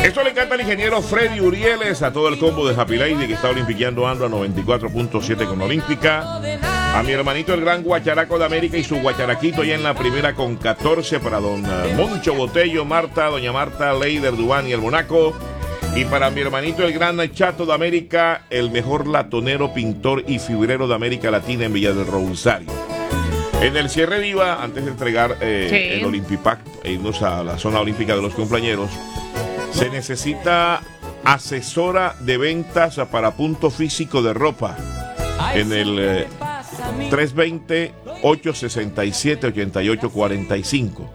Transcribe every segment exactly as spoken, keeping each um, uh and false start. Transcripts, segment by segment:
Esto le encanta al ingeniero Freddy Urieles, a todo el combo de Happy Lady que está olimpiando ando a noventa y cuatro punto siete con Olímpica. A mi hermanito el gran guacharaco de América y su guacharaquito ya en la primera con catorce para don Moncho Botello, Marta, doña Marta, Leider Dubán y el Monaco. Y para mi hermanito el gran Chato de América, el mejor latonero, pintor y figurero de América Latina en Villa del Rosario. En el cierre diva, antes de entregar eh, sí. el Olympipack e irnos a la zona olímpica de los cumpleañeros, se necesita asesora de ventas para punto físico de ropa en el eh, tres dos cero, ocho seis siete, ocho ocho cuatro cinco.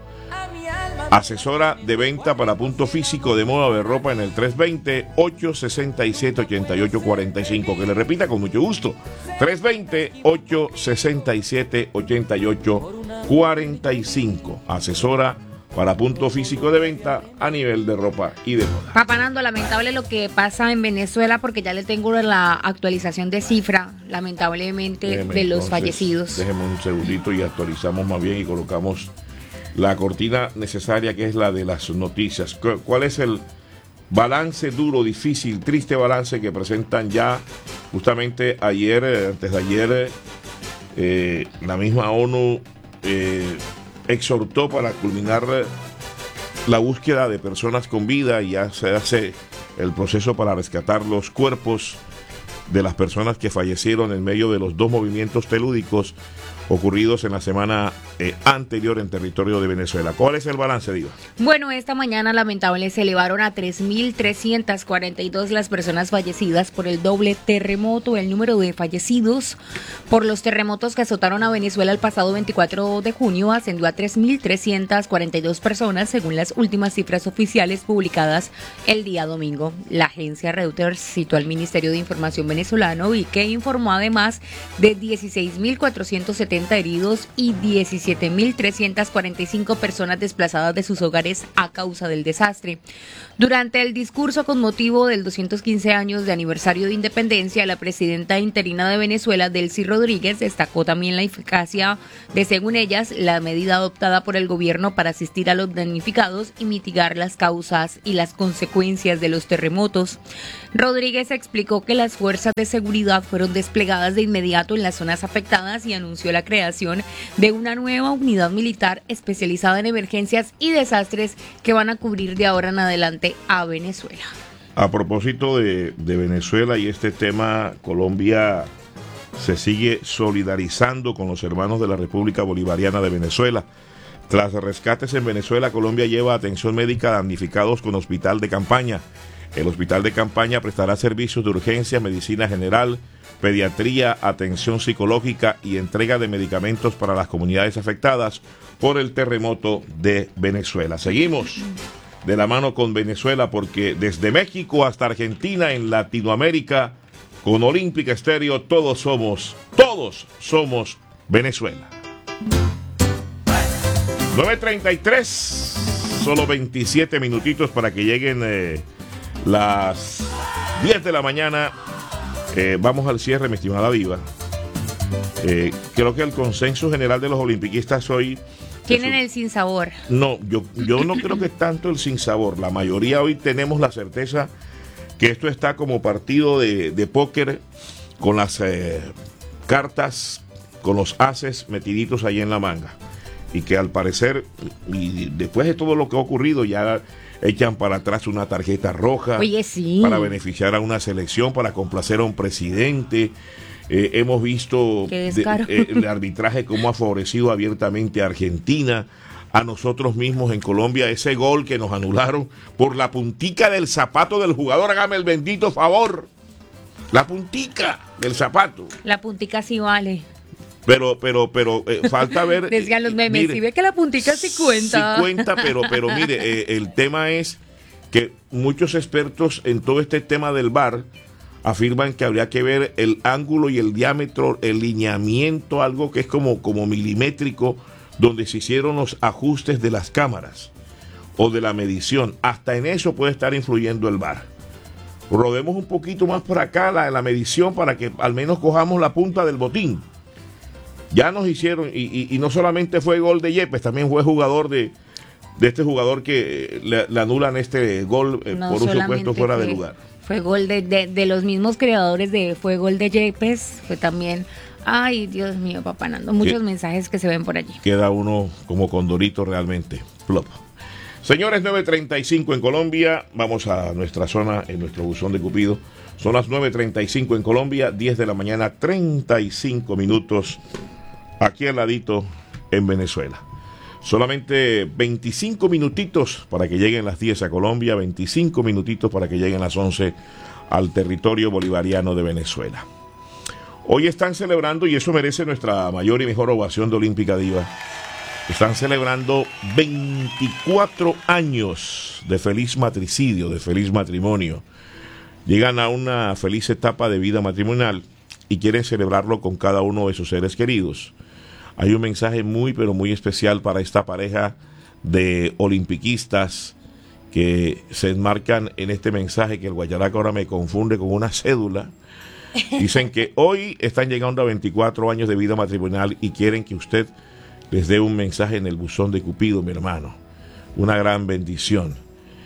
Asesora de venta para punto físico de moda de ropa en el tres dos cero, ocho seis siete, ocho ocho cuatro cinco. Que le repita con mucho gusto. tres dos cero, ocho seis siete, ocho ocho cuatro cinco. Asesora para punto físico de venta a nivel de ropa y de moda. Papá Nando, lamentable lo que pasa en Venezuela, porque ya le tengo la actualización de cifra, lamentablemente, déjeme, de los entonces, fallecidos. Déjeme un segundito y actualizamos más bien y colocamos la cortina necesaria, que es la de las noticias. ¿Cuál es el balance duro, difícil, triste balance que presentan ya justamente ayer, antes de ayer, eh, la misma ONU eh, exhortó para culminar la búsqueda de personas con vida y ya se hace el proceso para rescatar los cuerpos de las personas que fallecieron en medio de los dos movimientos telúricos ocurridos en la semana eh, anterior en territorio de Venezuela? ¿Cuál es el balance, Diva? Bueno, esta mañana lamentable se elevaron a tres mil trescientas cuarenta y dos las personas fallecidas por el doble terremoto. El número de fallecidos por los terremotos que azotaron a Venezuela el pasado veinticuatro de junio ascendió a tres mil trescientas cuarenta y dos personas, según las últimas cifras oficiales publicadas el día domingo. La agencia Reuters citó al Ministerio de Información venezolano y que informó además de dieciséis mil cuatrocientos setenta heridos y diecisiete mil trescientas cuarenta y cinco personas desplazadas de sus hogares a causa del desastre. Durante el discurso con motivo del doscientos quince años de aniversario de independencia, la presidenta interina de Venezuela, Delcy Rodríguez, destacó también la eficacia de, según ellas, la medida adoptada por el gobierno para asistir a los damnificados y mitigar las causas y las consecuencias de los terremotos. Rodríguez explicó que las fuerzas de seguridad fueron desplegadas de inmediato en las zonas afectadas y anunció la creación de una nueva unidad militar especializada en emergencias y desastres que van a cubrir de ahora en adelante a Venezuela. A propósito de, de Venezuela y este tema, Colombia se sigue solidarizando con los hermanos de la República Bolivariana de Venezuela. Tras rescates en Venezuela, Colombia lleva atención médica a damnificados con hospital de campaña. El hospital de campaña prestará servicios de urgencia, medicina general, pediatría, atención psicológica y entrega de medicamentos para las comunidades afectadas por el terremoto de Venezuela. Seguimos de la mano con Venezuela porque desde México hasta Argentina en Latinoamérica, con Olímpica Estéreo, todos somos, todos somos Venezuela. nueve treinta y tres, solo veintisiete minutitos para que lleguen eh, las diez de la mañana. Eh, vamos al cierre, mi estimada Diva. Eh, creo que el consenso general de los olimpiquistas hoy... Tienen el sinsabor. No, yo, yo no creo que es tanto el sinsabor. La mayoría hoy tenemos la certeza que esto está como partido de, de póker con las eh, cartas, con los ases metiditos ahí en la manga. Y que al parecer, y después de todo lo que ha ocurrido, ya echan para atrás una tarjeta roja. Oye, sí. Para beneficiar a una selección, para complacer a un presidente. Eh, hemos visto de, eh, el arbitraje cómo ha favorecido abiertamente a Argentina, a nosotros mismos en Colombia, ese gol que nos anularon por la puntica del zapato del jugador. Hágame el bendito favor, la puntica del zapato. La puntica sí vale. Pero, pero, pero eh, falta ver. Decían los memes, mire, si ve que la puntica sí cuenta. Sí cuenta, pero, pero mire, eh, el tema es que muchos expertos en todo este tema del V A R afirman que habría que ver el ángulo y el diámetro, el lineamiento, algo que es como, como milimétrico, donde se hicieron los ajustes de las cámaras o de la medición. Hasta en eso puede estar influyendo el V A R. Rodemos un poquito más por acá la, la medición para que al menos cojamos la punta del botín. Ya nos hicieron, y, y, y no solamente fue gol de Yepes, también fue jugador de, de este jugador que le, le anulan este gol eh, No por un supuesto solamente fuera de fue- lugar. Fue gol de, de, de los mismos creadores de Fue gol de Yepes, fue también. Ay, Dios mío, papá Nando, muchos ¿Qué? mensajes que se ven por allí. Queda uno como condorito realmente. Plop. Señores, nueve treinta y cinco en Colombia. Vamos a nuestra zona, en nuestro buzón de Cupido. Son las nueve treinta y cinco en Colombia, diez de la mañana, treinta y cinco minutos aquí al ladito en Venezuela. Solamente veinticinco minutitos para que lleguen las diez a Colombia, veinticinco minutitos para que lleguen las once al territorio bolivariano de Venezuela. Hoy están celebrando, y eso merece nuestra mayor y mejor ovación de Olímpica Diva, están celebrando veinticuatro años de feliz matricidio, de feliz matrimonio. Llegan a una feliz etapa de vida matrimonial y quieren celebrarlo con cada uno de sus seres queridos. Hay un mensaje muy, pero muy especial para esta pareja de olimpiquistas que se enmarcan en este mensaje que el guacharaco ahora me confunde con una cédula. Dicen que hoy están llegando a veinticuatro años de vida matrimonial y quieren que usted les dé un mensaje en el buzón de Cupido, mi hermano. Una gran bendición.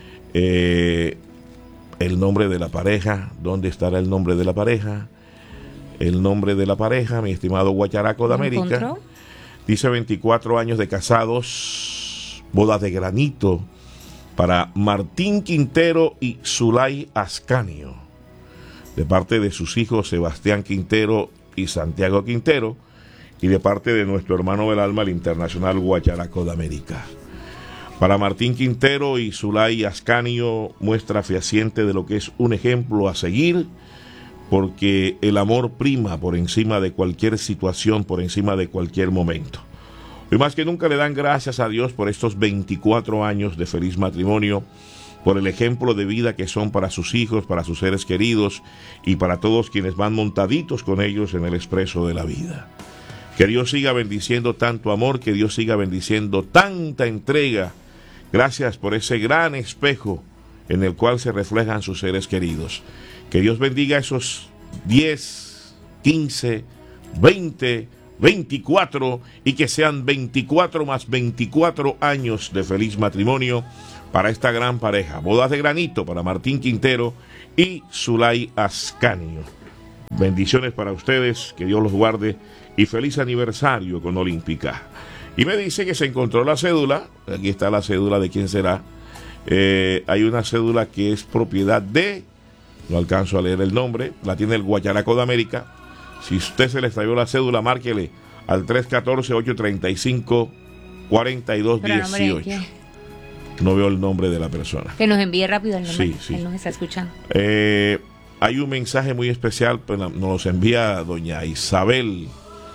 Eh, el nombre de la pareja, ¿dónde estará el nombre de la pareja? El nombre de la pareja, mi estimado guacharaco de ¿Lo América. encontró? Dice veinticuatro años de casados, boda de granito para Martín Quintero y Zulay Ascanio, de parte de sus hijos Sebastián Quintero y Santiago Quintero, y de parte de nuestro hermano del alma, el internacional guacharaco de América. Para Martín Quintero y Zulay Ascanio, muestra fehaciente de lo que es un ejemplo a seguir, porque el amor prima por encima de cualquier situación, por encima de cualquier momento. Y más que nunca le dan gracias a Dios por estos veinticuatro años de feliz matrimonio, por el ejemplo de vida que son para sus hijos, para sus seres queridos y para todos quienes van montaditos con ellos en el expreso de la vida. Que Dios siga bendiciendo tanto amor, que Dios siga bendiciendo tanta entrega. Gracias por ese gran espejo en el cual se reflejan sus seres queridos. Que Dios bendiga esos diez, quince, veinte, veinticuatro y que sean veinticuatro más veinticuatro años de feliz matrimonio para esta gran pareja. Bodas de granito para Martín Quintero y Zulay Ascanio. Bendiciones para ustedes, que Dios los guarde y feliz aniversario con Olímpica. Y me dice que se encontró la cédula, aquí está la cédula de quién será. Eh, hay una cédula que es propiedad de... No alcanzo a leer el nombre, la tiene el guacharaco de América. Si usted se le extravió la cédula, márquele al tres uno cuatro, ocho tres cinco, cuatro dos uno ocho. No veo el nombre de la persona. Que nos envíe rápido el nombre. Sí, sí. Él nos está escuchando. Eh, hay un mensaje muy especial, pues, nos envía doña Isabel.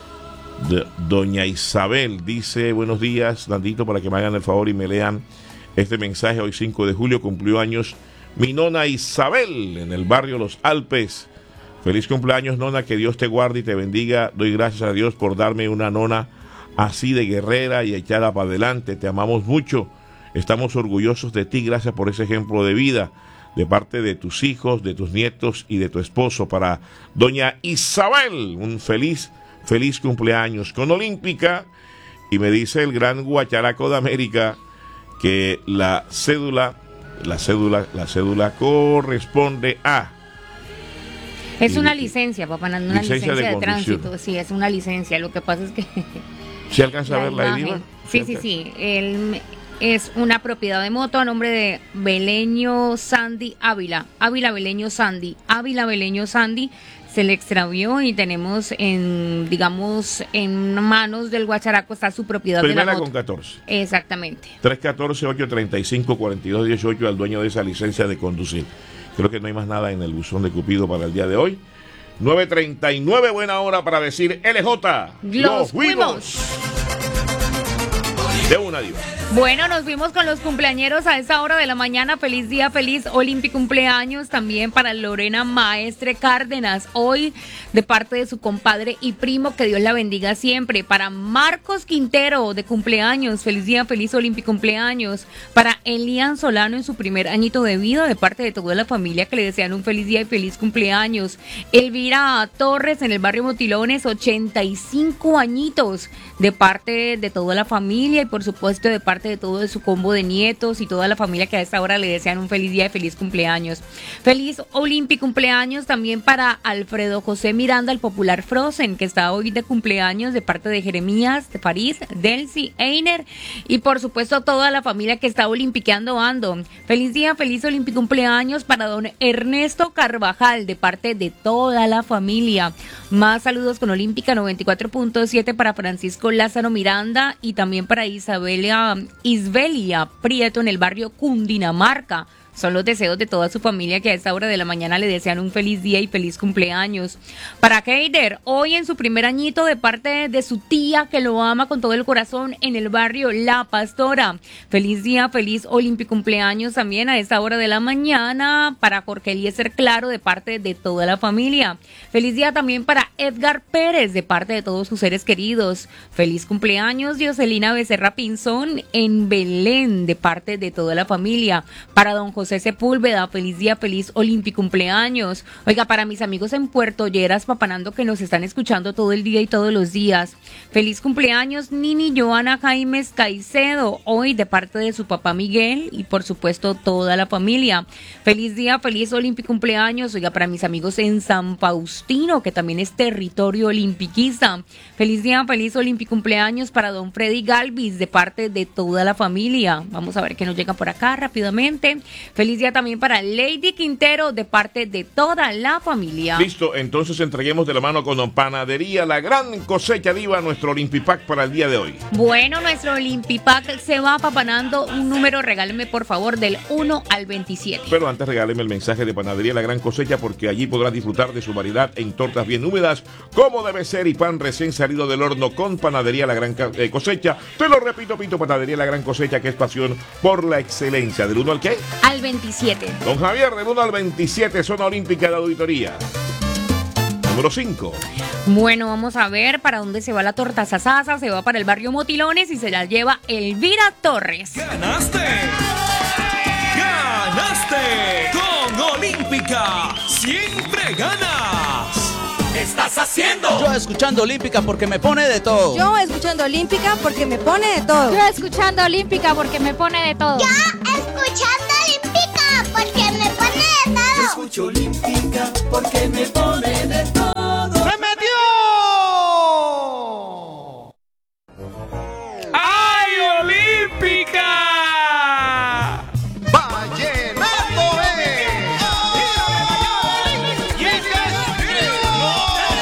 De, doña Isabel dice: buenos días, Nandito, para que me hagan el favor y me lean este mensaje. Hoy cinco de julio cumplió años mi nona Isabel en el barrio Los Alpes. Feliz cumpleaños, nona, que Dios te guarde y te bendiga. Doy gracias a Dios por darme una nona así de guerrera y echada para adelante. Te amamos mucho, estamos orgullosos de ti. Gracias por ese ejemplo de vida de parte de tus hijos, de tus nietos y de tu esposo. Para doña Isabel, un feliz, feliz cumpleaños con Olímpica. Y me dice el gran guacharaco de América que la cédula La cédula, la cédula corresponde a... Es una licencia, papá, una licencia licencia, de de, conducción. tránsito. Sí, es una licencia. Lo que pasa es que... ¿Se alcanza a ver la imagen. Ediva? Sí, sí, sí. Él es una propiedad de moto a nombre de Beleño Sandy Ávila. Ávila Beleño Sandy. Ávila Beleño Sandy. Se le extravió y tenemos en, digamos, en manos del guacharaco está su propiedad Primera de la moto. con catorce. Exactamente. tres uno cuatro, ocho tres cinco, cuatro dos uno ocho al dueño de esa licencia de conducir. Creo que no hay más nada en el buzón de Cupido para el día de hoy. nueve treinta y nueve, buena hora para decir L J. Los fuimos. De una diva. Bueno, nos vimos con los cumpleañeros a esa hora de la mañana. Feliz día, feliz olímpico cumpleaños también para Lorena Maestre Cárdenas. Hoy de parte de su compadre y primo, que Dios la bendiga siempre. Para Marcos Quintero de cumpleaños, feliz día, feliz olímpico cumpleaños. Para Elian Solano en su primer añito de vida, de parte de toda la familia que le desean un feliz día y feliz cumpleaños. Elvira Torres en el barrio Motilones, ochenta y cinco añitos, de parte de toda la familia y por supuesto de parte de todo de su combo de nietos y toda la familia que a esta hora le desean un feliz día y feliz cumpleaños. Feliz Olympic cumpleaños también para Alfredo José Miranda, el popular Frozen, que está hoy de cumpleaños, de parte de Jeremías, de París, Delcy, Einer y por supuesto toda la familia que está olimpiqueando ando. Feliz día, feliz Olympic cumpleaños para don Ernesto Carvajal, de parte de toda la familia. Más saludos con Olímpica noventa y cuatro punto siete para Francisco Lázaro Miranda y también para Isabelia Isbelia Prieto en el barrio Cundinamarca. Son los deseos de toda su familia que a esta hora de la mañana le desean un feliz día y feliz cumpleaños. Para Keider, hoy en su primer añito, de parte de su tía que lo ama con todo el corazón en el barrio La Pastora. Feliz día, feliz Olímpico cumpleaños también a esta hora de la mañana para Jorge Eliezer Claro, de parte de toda la familia. Feliz día también para Edgar Pérez, de parte de todos sus seres queridos. Feliz cumpleaños Dioselina Becerra Pinzón en Belén, de parte de toda la familia. Para don José Sepúlveda, feliz día, feliz Olímpico cumpleaños. Oiga, para mis amigos en Puerto Lleras, Papanando, que nos están escuchando todo el día y todos los días. Feliz cumpleaños Nini Joana Jaimes Caicedo, hoy de parte de su papá Miguel y por supuesto toda la familia. Feliz día, feliz Olímpico cumpleaños. Oiga, para mis amigos en San Faustino, que también es territorio olimpiquista. Feliz día, feliz Olímpico cumpleaños para don Freddy Galvis, de parte de toda la familia. Vamos a ver qué nos llega por acá rápidamente. Feliz día también para Lady Quintero, de parte de toda la familia. Listo, entonces entreguemos de la mano con Panadería La Gran Cosecha Diva nuestro Olympipack para el día de hoy. Bueno, nuestro Olympipack se va papanando un número, regáleme por favor, del uno al veintisiete. Pero antes regáleme el mensaje de Panadería La Gran Cosecha, porque allí podrás disfrutar de su variedad en tortas bien húmedas, como debe ser, y pan recién salido del horno con Panadería La Gran Cosecha. Te lo repito, Pinto, Panadería La Gran Cosecha, que es pasión por la excelencia. ¿Del uno al qué? Al veintisiete. Don Javier, del uno al veintisiete, zona olímpica de auditoría. Número cinco. Bueno, vamos a ver para dónde se va la torta sasasa. Se va para el barrio Motilones y se la lleva Elvira Torres. ¡Ganaste! ¡Ganaste! Con Olímpica siempre ganas. ¿Qué estás haciendo? Yo escuchando Olímpica porque me pone de todo. Yo escuchando Olímpica porque me pone de todo. Yo escuchando Olímpica porque me pone de todo. Yo escuchando Olímpica porque me pone de todo. Yo escucho Olímpica porque me pone de todo.